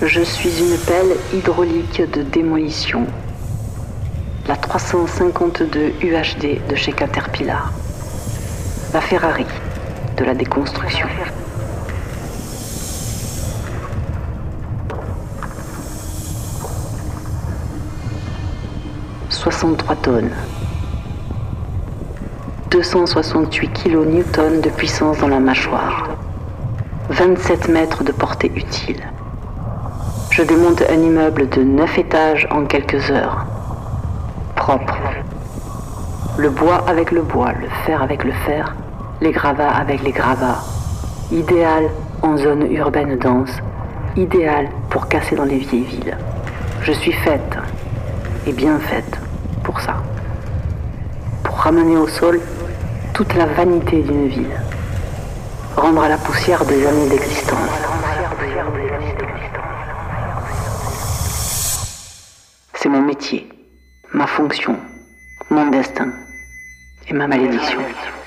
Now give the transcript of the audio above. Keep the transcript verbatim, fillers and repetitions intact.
Je suis une pelle hydraulique de démolition. La trois cent cinquante-deux U H D de chez Caterpillar. La Ferrari de la déconstruction. soixante-trois tonnes. deux cent soixante-huit kilonewtons de puissance dans la mâchoire. vingt-sept mètres de portée utile. Je démonte un immeuble de neuf étages en quelques heures. Propre. Le bois avec le bois, le fer avec le fer, les gravats avec les gravats. Idéal en zone urbaine dense, idéal pour casser dans les vieilles villes. Je suis faite, et bien faite, pour ça. Pour ramener au sol toute la vanité d'une ville. Rendre à la poussière des années d'existence. C'est mon métier, ma fonction, mon destin et ma malédiction.